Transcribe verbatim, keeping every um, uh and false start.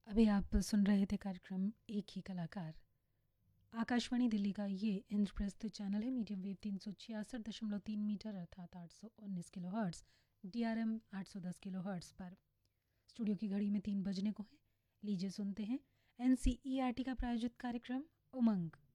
अभी आप सुन रहे थे कार्यक्रम एक ही कलाकार। आकाशवाणी दिल्ली का ये इंद्रप्रस्थ चैनल है। मीडियम वेव तीन सौ छियासठ दशमलव तीन मीटर अर्थात आठ सौ उन्नीस kilo hertz, D R M आठ सौ दस किलो हर्ट्स पर। स्टूडियो की घड़ी में तीन बजने को है। लीजिए सुनते हैं N C E R T का प्रायोजित कार्यक्रम उमंग।